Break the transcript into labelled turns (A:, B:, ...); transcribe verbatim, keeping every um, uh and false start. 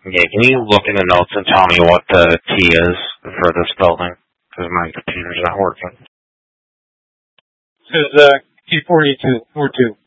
A: Yeah, can you look in the notes and tell me what the T is for this building? Because my computer's not working.
B: This is uh, T forty-two, four two.